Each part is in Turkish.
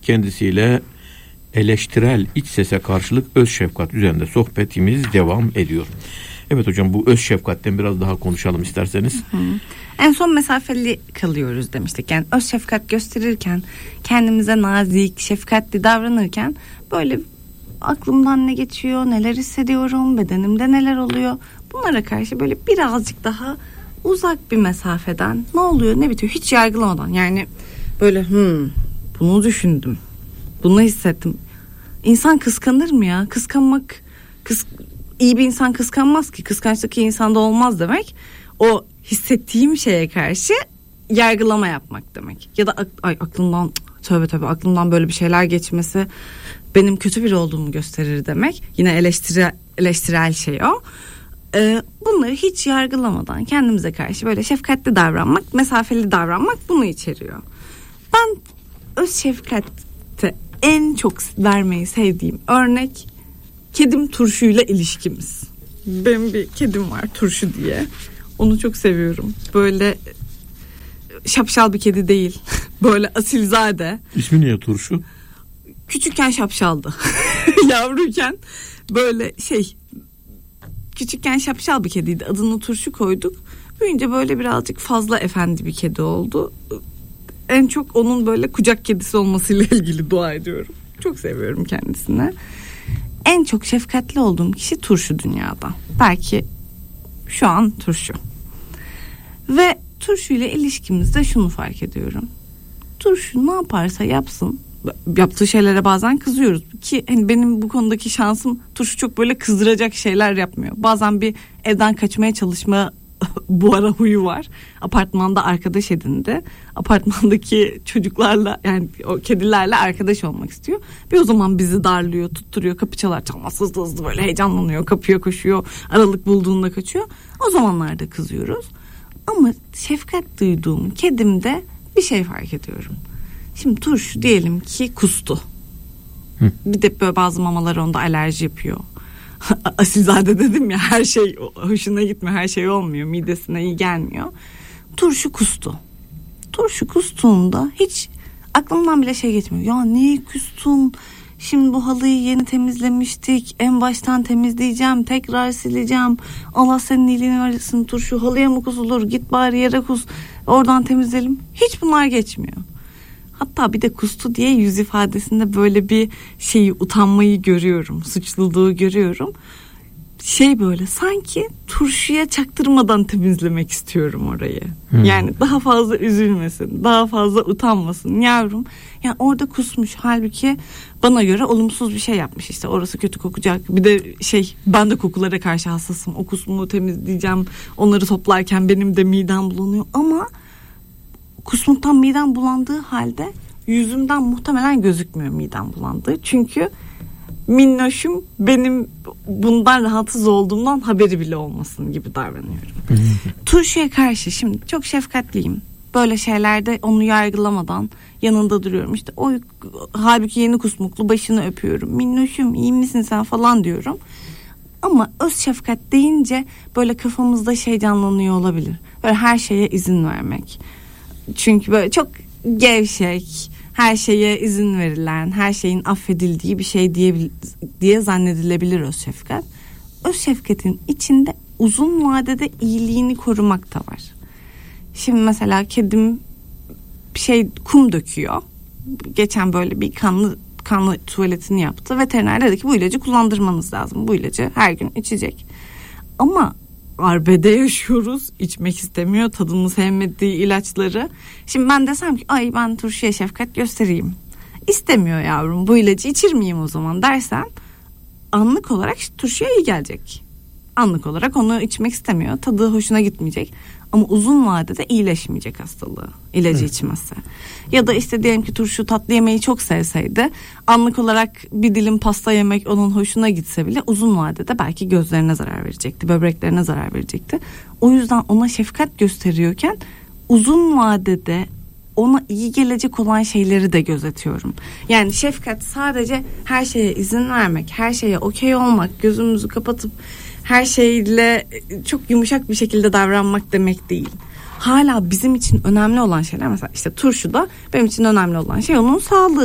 Kendisiyle eleştirel iç sese karşılık öz şefkat üzerinde sohbetimiz devam ediyor. Evet hocam, bu öz şefkatten biraz daha konuşalım isterseniz. En son mesafeli kalıyoruz demiştik. Yani öz şefkat gösterirken, kendimize nazik, şefkatli davranırken böyle aklımdan ne geçiyor, neler hissediyorum, bedenimde neler oluyor, bunlara karşı böyle birazcık daha uzak bir mesafeden ne oluyor, ne bitiyor hiç yargılamadan, yani böyle bunu düşündüm, bunu hissettim. İnsan kıskanır mı ya? Kıskanmak, iyi bir insan kıskanmaz ki. Kıskançlık iyi insanda olmaz demek. O hissettiğim şeye karşı yargılama yapmak demek. Ya da aklımdan aklımdan böyle bir şeyler geçmesi benim kötü biri olduğumu gösterir demek. Yine eleştirel şey o. Bunları hiç yargılamadan kendimize karşı böyle şefkatli davranmak, mesafeli davranmak bunu içeriyor. Ben öz şefkatte en çok vermeyi sevdiğim örnek kedim Turşu'yla ilişkimiz. Benim bir kedim var, Turşu diye. Onu çok seviyorum. Böyle şapşal bir kedi değil. Böyle asilzade. İsmi niye Turşu? Küçükken şapşaldı. Yavruyken böyle küçükken şapşal bir kediydi. Adını Turşu koyduk. Büyünce böyle birazcık fazla efendi bir kedi oldu. En çok onun böyle kucak kedisi olmasıyla ilgili dua ediyorum. Çok seviyorum kendisini. En çok şefkatli olduğum kişi Turşu dünyada. Belki şu an Turşu. Ve Turşu ile ilişkimizde şunu fark ediyorum. Turşu ne yaparsa yapsın, yaptığı şeylere bazen kızıyoruz. Ki hani benim bu konudaki şansım, Turşu çok böyle kızdıracak şeyler yapmıyor. Bazen bir evden kaçmaya çalışma bu ara huyu var. Apartmanda arkadaş edindi. Apartmandaki çocuklarla, yani o kedilerle arkadaş olmak istiyor. Bir o zaman bizi darlıyor, tutturuyor, kapı çalar çalmaz hızlı böyle heyecanlanıyor, kapıya koşuyor, aralık bulduğunda kaçıyor. O zamanlarda kızıyoruz. Ama şefkat duyduğum kedimde bir şey fark ediyorum. Şimdi Turşu diyelim ki kustu. Bir de böyle bazı mamalar onda alerji yapıyor. Asilzade dedim ya, her şey hoşuna gitmiyor, her şey olmuyor, midesine iyi gelmiyor. Turşu kustu. Turşu kustuğunda hiç aklımdan bile şey geçmiyor. Ya niye kustun? Şimdi bu halıyı yeni temizlemiştik. En baştan temizleyeceğim, tekrar sileceğim. Allah senin iyiliğini versin Turşu. Halıya mı kusulur? Git bari yere kus. Oradan temizleyelim. Hiç bunlar geçmiyor. Hatta bir de kustu diye yüz ifadesinde böyle bir utanmayı görüyorum. Suçluluğu görüyorum. Böyle sanki Turşuya çaktırmadan temizlemek istiyorum orayı. Yani daha fazla üzülmesin, daha fazla utanmasın yavrum. Yani orada kusmuş, halbuki bana göre olumsuz bir şey yapmış, işte orası kötü kokacak. Bir de ben de kokulara karşı hassasım. O kusmuğu temizleyeceğim. Onları toplarken benim de midem bulanıyor ama kusmuktan midem bulandığı halde yüzümden muhtemelen gözükmüyor midem bulandığı. Çünkü minnoşum benim bundan rahatsız olduğumdan haberi bile olmasın gibi davranıyorum. Turşuya karşı şimdi çok şefkatliyim. Böyle şeylerde onu yargılamadan yanında duruyorum. İşte o halbuki yeni kusmuklu, başını öpüyorum. Minnoşum iyi misin sen falan diyorum. Ama öz şefkat deyince böyle kafamızda canlanıyor olabilir. Böyle her şeye izin vermek. Çünkü böyle çok gevşek, her şeye izin verilen, her şeyin affedildiği bir şey diye zannedilebilir öz şefkat. Öz şefkatin içinde uzun vadede iyiliğini korumak da var. Şimdi mesela kedim kum döküyor. Geçen böyle bir kanlı tuvaletini yaptı. Veteriner dedi ki bu ilacı kullandırmanız lazım. Bu ilacı her gün içecek. Ama arbede yaşıyoruz. İçmek istemiyor. Tadını sevmediği ilaçları. Şimdi ben desem ki ben Turşu'ya şefkat göstereyim. İstemiyor yavrum, bu ilacı içirmeyeyim o zaman dersen, anlık olarak Turşu'ya iyi gelecek. Anlık olarak onu içmek istemiyor. Tadı hoşuna gitmeyecek. Ama uzun vadede iyileşmeyecek hastalığı. İlacı içmezse. Ya da diyelim ki Turşu tatlı yemeği çok sevseydi, anlık olarak bir dilim pasta yemek onun hoşuna gitse bile uzun vadede belki gözlerine zarar verecekti, böbreklerine zarar verecekti. O yüzden ona şefkat gösteriyorken uzun vadede ona iyi gelecek olan şeyleri de gözetiyorum. Yani şefkat sadece her şeye izin vermek, her şeye okey olmak, gözümüzü kapatıp her şeyle çok yumuşak bir şekilde davranmak demek değil. Hala bizim için önemli olan şeyler, mesela Turşu'da benim için önemli olan şey onun sağlığı.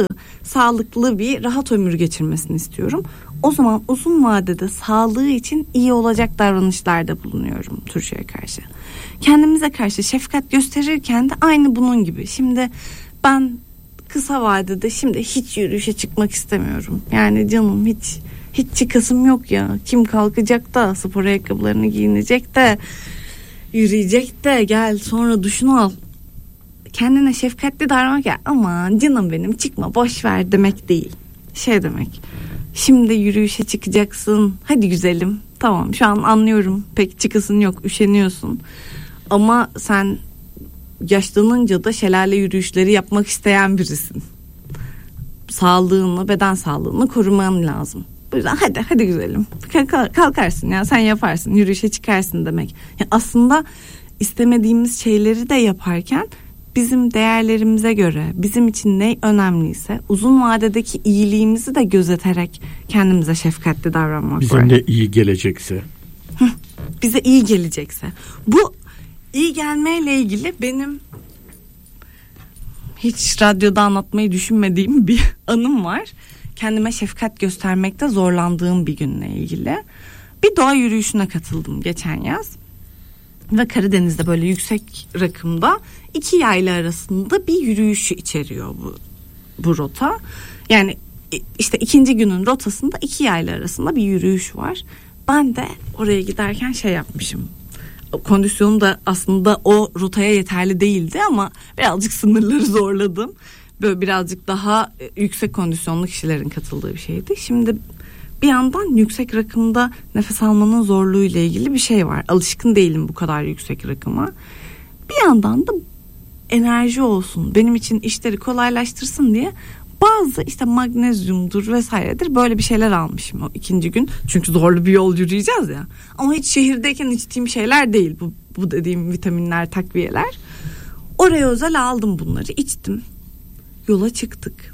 sağlıklı bir rahat ömür geçirmesini istiyorum. O zaman uzun vadede sağlığı için iyi olacak davranışlarda bulunuyorum Turşu'ya karşı. Kendimize karşı şefkat gösterirken de aynı bunun gibi. Şimdi ben kısa vadede şimdi hiç yürüyüşe çıkmak istemiyorum. Yani canım hiç çıkasım yok ya. Kim kalkacak da spor ayakkabılarını giyinecek de yürüyecek de gel sonra duşunu al. Kendine şefkatli davranmak ya, aman canım benim çıkma boş ver demek değil. Şey demek, şimdi yürüyüşe çıkacaksın, hadi güzelim, tamam şu an anlıyorum pek çıkasın yok, üşeniyorsun ama sen yaşlanınca da şelale yürüyüşleri yapmak isteyen birisin. Sağlığını, beden sağlığını koruman lazım. Bu yüzden hadi güzelim kalkarsın ya, sen yaparsın, yürüyüşe çıkarsın demek. Yani aslında istemediğimiz şeyleri de yaparken bizim değerlerimize göre bizim için ne önemliyse uzun vadedeki iyiliğimizi de gözeterek kendimize şefkatli davranmak bize var. Bize ne iyi gelecekse. Bize iyi gelecekse. Bu iyi gelmeyle ilgili benim hiç radyoda anlatmayı düşünmediğim bir anım var. Kendime şefkat göstermekte zorlandığım bir günle ilgili. Bir doğa yürüyüşüne katıldım geçen yaz. Ve Karadeniz'de böyle yüksek rakımda 2 yayla arasında bir yürüyüşü içeriyor bu rota. Yani işte 2. günün rotasında 2 yayla arasında bir yürüyüş var. Ben de oraya giderken şey yapmışım. Kondisyonum da aslında o rotaya yeterli değildi ama birazcık sınırları zorladım. Böyle birazcık daha yüksek kondisyonlu kişilerin katıldığı bir şeydi. Şimdi bir yandan yüksek rakımda nefes almanın zorluğu ile ilgili bir şey var. Alışkın değilim bu kadar yüksek rakıma. Bir yandan da enerji olsun, benim için işleri kolaylaştırsın diye bazı işte magnezyumdur vesairedir böyle bir şeyler almışım o 2. gün. Çünkü zorlu bir yol yürüyeceğiz ya. Ama hiç şehirdeyken içtiğim şeyler değil bu dediğim vitaminler, takviyeler. Oraya özel aldım bunları, içtim. Yola çıktık.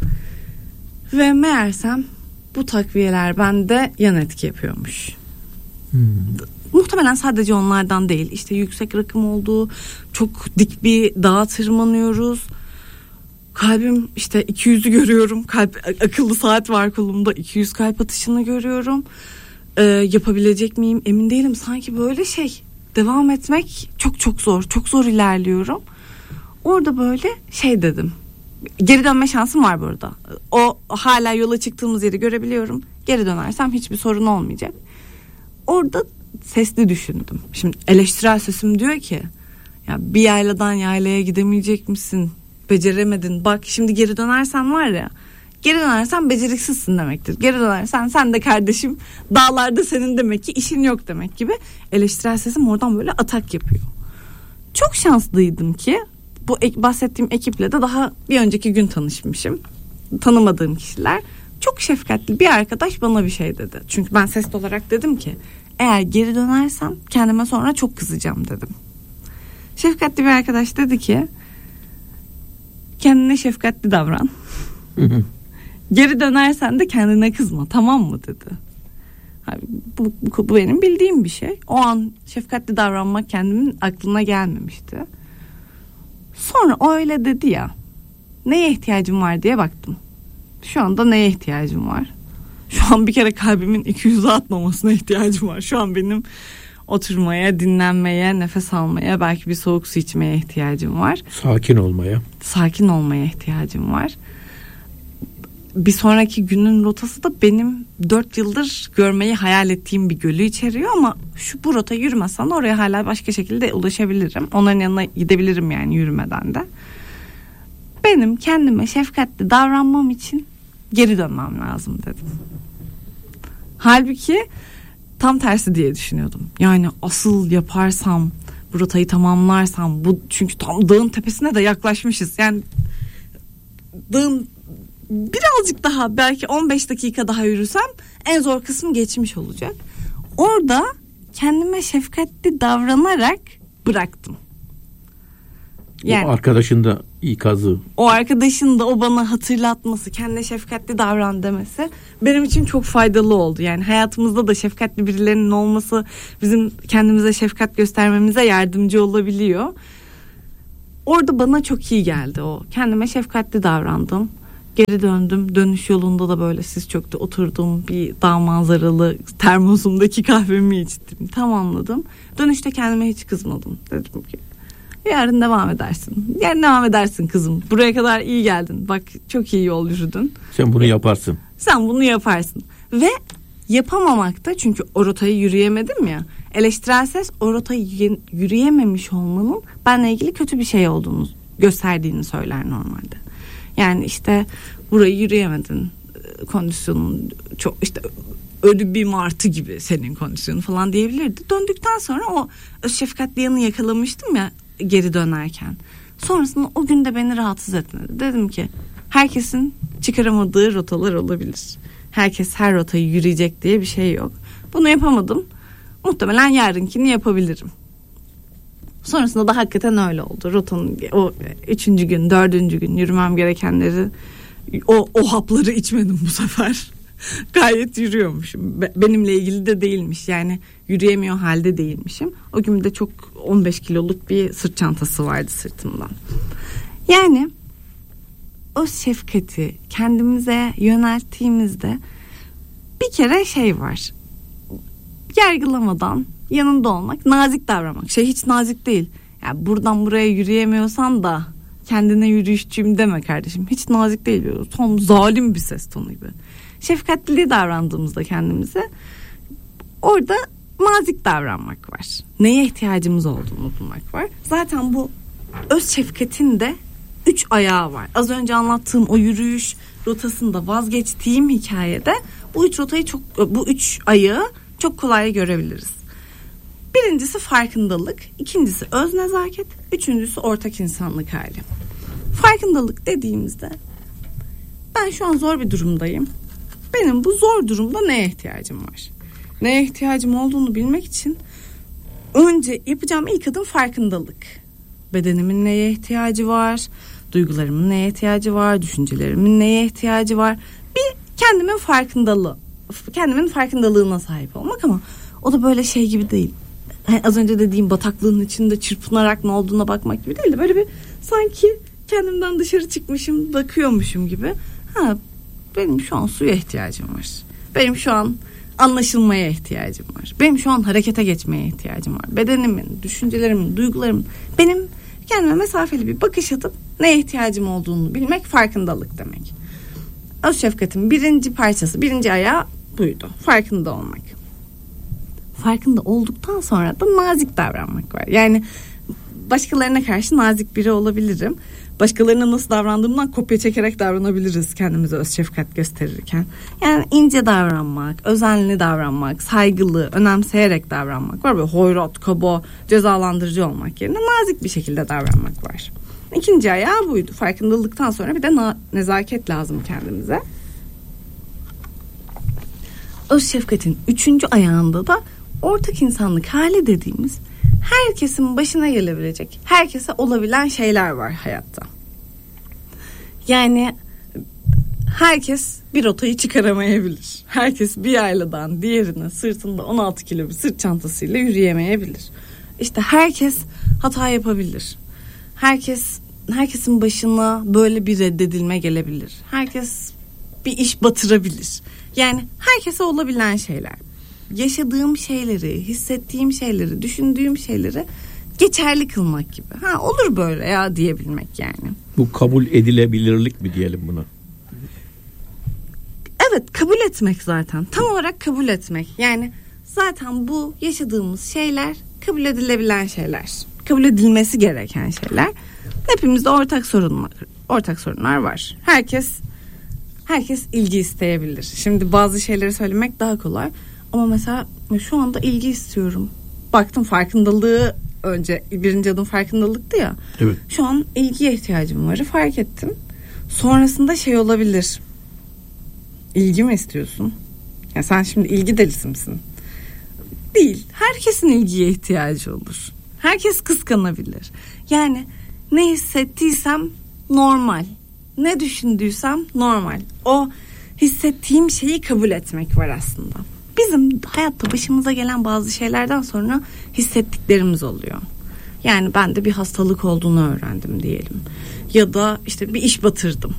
Ve meğersem bu takviyeler bende yan etki yapıyormuş. Muhtemelen sadece onlardan değil. İşte yüksek rakım olduğu, çok dik bir dağa tırmanıyoruz. Kalbim işte 200'ü görüyorum. Akıllı saat var kolumda. 200 kalp atışını görüyorum. Yapabilecek miyim emin değilim. Sanki böyle devam etmek çok zor. Çok zor ilerliyorum. Orada böyle dedim. Geri dönme şansım var burada. O hala yola çıktığımız yeri görebiliyorum. Geri dönersem hiçbir sorun olmayacak. Orada sesli düşündüm. Şimdi eleştirel sesim diyor ki ya bir yayladan yaylaya gidemeyecek misin? Beceremedin. Bak şimdi geri dönersen var ya, geri dönersen beceriksizsin demektir. Geri dönersen sen de kardeşim dağlarda senin demek ki işin yok demek gibi eleştirel sesim oradan böyle atak yapıyor. Çok şanslıydım ki bu bahsettiğim ekiple de daha bir önceki gün tanışmışım. Tanımadığım kişiler. Çok şefkatli bir arkadaş bana bir şey dedi. Çünkü ben sesli olarak dedim ki eğer geri dönersem kendime sonra çok kızacağım dedim. Şefkatli bir arkadaş dedi ki kendine şefkatli davran. Geri dönersen de kendine kızma, tamam mı dedi. Bu benim bildiğim bir şey. O an şefkatli davranmak kendimin aklına gelmemişti. Sonra o öyle dedi ya, neye ihtiyacım var diye baktım. Şu anda neye ihtiyacım var? Şu an bir kere kalbimin 200'e atmamasına ihtiyacım var. Şu an benim oturmaya, dinlenmeye, nefes almaya, belki bir soğuk su içmeye ihtiyacım var. Sakin olmaya ihtiyacım var. Bir sonraki günün rotası da benim 4 yıldır görmeyi hayal ettiğim bir gölü içeriyor ama bu rota yürümezsem oraya hala başka şekilde ulaşabilirim. Onların yanına gidebilirim yani yürümeden de. Benim kendime şefkatli davranmam için geri dönmem lazım dedim. Halbuki tam tersi diye düşünüyordum. Yani asıl yaparsam, bu rotayı tamamlarsam, çünkü tam dağın tepesine de yaklaşmışız. Yani dağın birazcık daha, belki 15 dakika daha yürüsem en zor kısmı geçmiş olacak. Orada kendime şefkatli davranarak bıraktım. Yani o arkadaşın da ikazı. O arkadaşın da o bana hatırlatması, kendine şefkatli davran demesi benim için çok faydalı oldu. Yani hayatımızda da şefkatli birilerinin olması bizim kendimize şefkat göstermemize yardımcı olabiliyor. Orada bana çok iyi geldi o. Kendime şefkatli davrandım. Geri döndüm. Dönüş yolunda da böyle siz çöktü oturdum. Bir dağ manzaralı termosumdaki kahvemi içtim. Tamamladım. Dönüşte kendime hiç kızmadım. Dedim ki yarın devam edersin. Yarın devam edersin kızım. Buraya kadar iyi geldin. Bak çok iyi yol yürüdün. Sen bunu yaparsın. Sen bunu yaparsın. Ve yapamamakta, çünkü o rotayı yürüyemedim ya. Eleştirel ses o rotayı yürüyememiş olmanın benimle ilgili kötü bir şey olduğunu gösterdiğini söyler normalde. Yani işte burayı yürüyemedin. Kondisyonun çok işte ölü bir martı gibi senin kondisyonun falan diyebilirdi. Döndükten sonra o şefkatli yanı yakalamıştım ya geri dönerken. Sonrasında o gün de beni rahatsız etmedi. Dedim ki herkesin çıkaramadığı rotalar olabilir. Herkes her rotayı yürüyecek diye bir şey yok. Bunu yapamadım. Muhtemelen yarınkini yapabilirim. Sonrasında da hakikaten öyle oldu. Rotanın o 3. gün, 4. gün yürümem gerekenleri, o hapları içmedim bu sefer. Gayet yürüyormuşum. Benimle ilgili de değilmiş. Yani yürüyemiyor halde değilmişim. O gün de çok 15 kiloluk bir sırt çantası vardı sırtımdan. Yani o şefkati kendimize yönelttiğimizde bir kere şey var. Yargılamadan yanında olmak, nazik davranmak. Hiç nazik değil. Yani buradan buraya yürüyemiyorsan da kendine yürüyüşçüyüm deme kardeşim. Hiç nazik değil. Tam zalim bir ses tonu gibi. Şefkatli davrandığımızda kendimize orada nazik davranmak var. Neye ihtiyacımız olduğunu bulmak var. Zaten bu öz şefkatin de 3 ayağı var. Az önce anlattığım o yürüyüş rotasında vazgeçtiğim hikayede bu 3 ayağı çok kolay görebiliriz. Birincisi farkındalık, ikincisi öz nezaket, üçüncüsü ortak insanlık hali. Farkındalık dediğimizde ben şu an zor bir durumdayım. Benim bu zor durumda neye ihtiyacım var? Neye ihtiyacım olduğunu bilmek için önce yapacağım ilk adım farkındalık. Bedenimin neye ihtiyacı var? Duygularımın neye ihtiyacı var? Düşüncelerimin neye ihtiyacı var? Bir kendimin farkındalığına sahip olmak, ama o da böyle şey gibi değil. Az önce dediğim bataklığın içinde çırpınarak ne olduğuna bakmak gibi değil de böyle bir sanki kendimden dışarı çıkmışım, bakıyormuşum gibi. Benim şu an suya ihtiyacım var. Benim şu an anlaşılmaya ihtiyacım var. Benim şu an harekete geçmeye ihtiyacım var. Bedenimin, düşüncelerimin, duygularımın, benim kendime mesafeli bir bakış atıp neye ihtiyacım olduğunu bilmek farkındalık demek. Öz şefkatin birinci parçası, birinci ayağı buydu. Farkında olmak. Farkında olduktan sonra da nazik davranmak var. Yani başkalarına karşı nazik biri olabilirim. Başkalarına nasıl davrandığımdan kopya çekerek davranabiliriz kendimize öz şefkat gösterirken. Yani ince davranmak, özenli davranmak, saygılı, önemseyerek davranmak var. Böyle hoyrat, kaba, cezalandırıcı olmak yerine nazik bir şekilde davranmak var. İkinci ayağı buydu. Farkındalıktan sonra bir de nezaket lazım kendimize. Öz şefkatin 3. ayağında da ortak insanlık hali dediğimiz, herkesin başına gelebilecek, herkese olabilen şeyler var hayatta. Yani herkes bir rotayı çıkaramayabilir. Herkes bir yayladan diğerine sırtında 16 kilo bir sırt çantasıyla yürüyemeyebilir. İşte herkes hata yapabilir. Herkesin başına böyle bir reddedilme gelebilir. Herkes bir iş batırabilir. Yani herkese olabilen şeyler. Yaşadığım şeyleri, hissettiğim şeyleri, düşündüğüm şeyleri geçerli kılmak gibi. Olur böyle ya diyebilmek yani. Bu kabul edilebilirlik mi diyelim buna? Evet, kabul etmek zaten. Tam olarak kabul etmek. Yani zaten bu yaşadığımız şeyler kabul edilebilen şeyler. Kabul edilmesi gereken şeyler. Hepimizde ortak sorunlar var. Herkes ilgi isteyebilir. Şimdi bazı şeyleri söylemek daha kolay. Ama mesela şu anda ilgi istiyorum. Baktım farkındalığı, önce birinci adım farkındalıktı ya. Evet. Şu an ilgiye ihtiyacım var. Fark ettim. Sonrasında şey olabilir. İlgi mi istiyorsun? Ya sen şimdi ilgi delisi misin? Değil. Herkesin ilgiye ihtiyacı olur. Herkes kıskanabilir. Yani ne hissettiysem normal. Ne düşündüysem normal. O hissettiğim şeyi kabul etmek var aslında. Bizim hayatta başımıza gelen bazı şeylerden sonra hissettiklerimiz oluyor. Yani ben de bir hastalık olduğunu öğrendim diyelim. Ya da işte bir iş batırdım.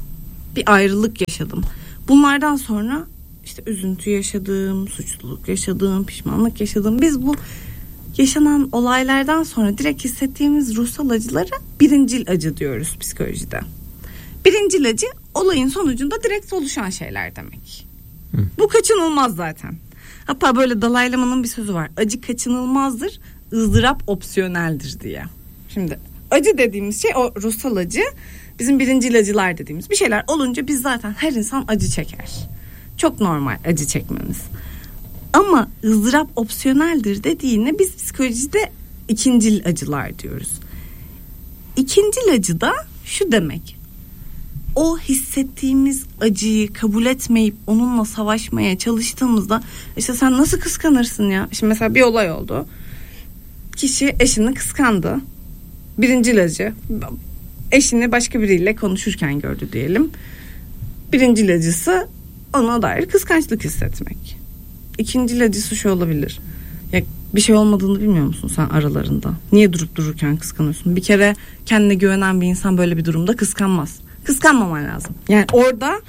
bir ayrılık yaşadım. Bunlardan sonra işte üzüntü yaşadım, suçluluk yaşadım, pişmanlık yaşadım. Biz bu yaşanan olaylardan sonra direkt hissettiğimiz ruhsal acılara birincil acı diyoruz psikolojide. Birincil acı olayın sonucunda direkt oluşan şeyler demek. Bu kaçınılmaz zaten. Hatta böyle Dalai Lama'nın bir sözü var. Acı kaçınılmazdır, ızdırap opsiyoneldir diye. Şimdi acı dediğimiz şey o ruhsal acı, bizim birincil acılar dediğimiz bir şeyler olunca biz zaten her insan acı çeker. Çok normal acı çekmemiz. Ama ızdırap opsiyoneldir dediğine biz psikolojide ikincil acılar diyoruz. İkincil acı da şu demek: o hissettiğimiz acıyı kabul etmeyip onunla savaşmaya çalıştığımızda işte sen nasıl kıskanırsın ya? Şimdi mesela bir olay oldu. Kişi eşini kıskandı. Birincil acı. Eşini başka biriyle konuşurken gördü diyelim. Birincil acısı ona dair kıskançlık hissetmek. İkincil acısı şu olabilir: ya bir şey olmadığını bilmiyor musun sen aralarında? Niye durup dururken kıskanıyorsun? Bir kere kendine güvenen bir insan böyle bir durumda kıskanmaz. Kıskanmaman lazım. Yani orada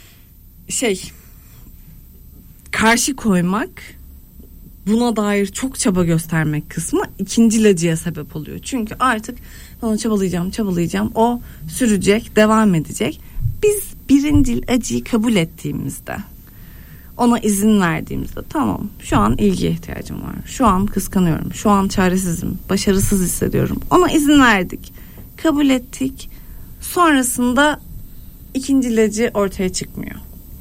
karşı koymak, buna dair çok çaba göstermek kısmı ikincil acıya sebep oluyor. Çünkü artık onu çabalayacağım. O sürecek, devam edecek. Biz birincil acıyı kabul ettiğimizde, ona izin verdiğimizde, tamam şu an ilgiye ihtiyacım var. Şu an kıskanıyorum. Şu an çaresizim. Başarısız hissediyorum. Ona izin verdik. Kabul ettik. Sonrasında ikincil acı ortaya çıkmıyor.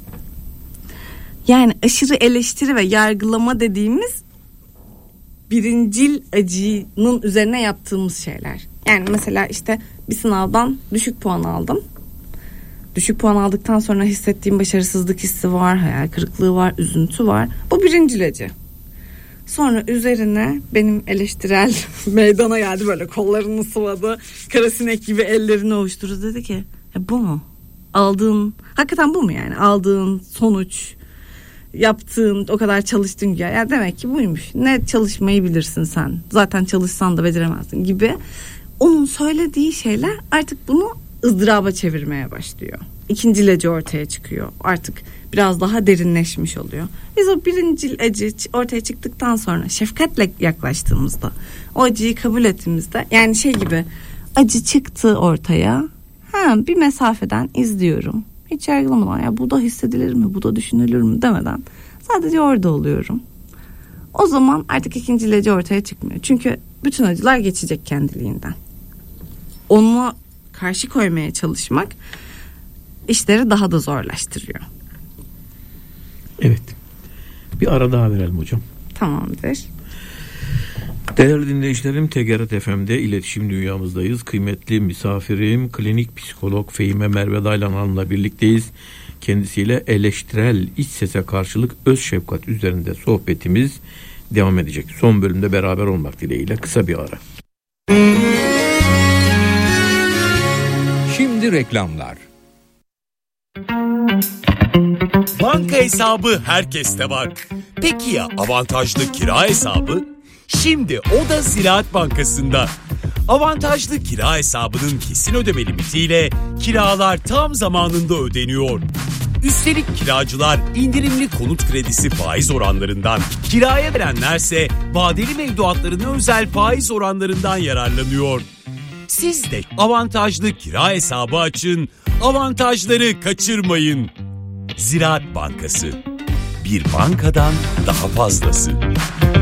Yani aşırı eleştiri ve yargılama dediğimiz birincil acının üzerine yaptığımız şeyler. Yani mesela işte bir sınavdan düşük puan aldım. Düşük puan aldıktan sonra hissettiğim başarısızlık hissi var, hayal kırıklığı var, üzüntü var. Bu birincil acı. Sonra üzerine benim eleştirel meydana geldi, böyle kollarını sıvadı, karasinek gibi ellerini ovuşturdu, dedi ki bu mu? Aldığın, hakikaten bu mu yani? Aldığın sonuç, yaptığın, o kadar çalıştın ya. Ya demek ki buymuş. Ne çalışmayı bilirsin sen. Zaten çalışsan da beceremezdin gibi. Onun söylediği şeyler artık bunu ızdıraba çevirmeye başlıyor. İkincil acı ortaya çıkıyor. Artık biraz daha derinleşmiş oluyor. Biz o birincil acı ortaya çıktıktan sonra şefkatle yaklaştığımızda, o acıyı kabul ettiğimizde, yani gibi, acı çıktı ortaya, bir mesafeden izliyorum. Hiç yargılamadan, ya bu da hissedilir mi, bu da düşünülür mü demeden sadece orada oluyorum. O zaman artık ikincil acı ortaya çıkmıyor. Çünkü bütün acılar geçecek kendiliğinden. Ona karşı koymaya çalışmak işleri daha da zorlaştırıyor. Evet. Bir ara daha verelim hocam. Tamamdır. Değerli dinleyicilerim, TGRT FM'de iletişim dünyamızdayız. Kıymetli misafirim klinik psikolog Fehime Merve Daylan Hanım'la birlikteyiz. Kendisiyle eleştirel iç sese karşılık öz şefkat üzerinde sohbetimiz devam edecek. Son bölümde beraber olmak dileğiyle kısa bir ara. Şimdi reklamlar. Banka hesabı herkeste var. Peki ya avantajlı kira hesabı? Şimdi o da Ziraat Bankası'nda. Avantajlı kira hesabının kesin ödeme limitiyle kiralar tam zamanında ödeniyor. Üstelik kiracılar indirimli konut kredisi faiz oranlarından, kiraya verenlerse vadeli mevduatlarına özel faiz oranlarından yararlanıyor. Siz de avantajlı kira hesabı açın, avantajları kaçırmayın. Ziraat Bankası, bir bankadan daha fazlası.